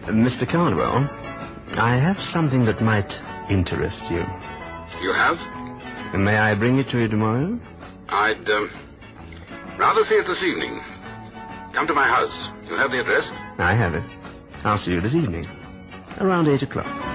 Mr. Cardwell, I have something that might interest you. You have? May I bring it to you tomorrow? I'd rather see it this evening. Come to my house. You have the address? I have it. I'll see you this evening, around 8 o'clock.